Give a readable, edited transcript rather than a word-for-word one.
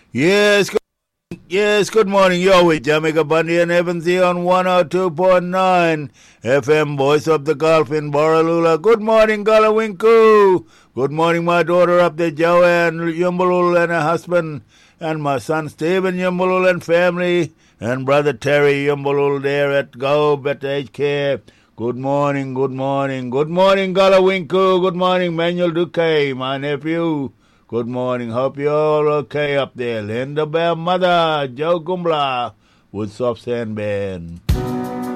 Yes, good morning. You're with Jamaica Bundy and Evans here on 102.9 FM, Voice of the Gulf in Borroloola. Good morning, Galawinku. Good morning, my daughter up there, Joanne Yumbalul and her husband, and my son Stephen Yumbalul and family, and brother Terry Yumbalul there at Gobe at HK. Good morning, good morning. Good morning, Galawinku. Good morning, Manuel Duque, my nephew. Good morning. Hope you're all okay up there. Linda Bear Mother, Joe Gumbla, Woodsoft Sand Band.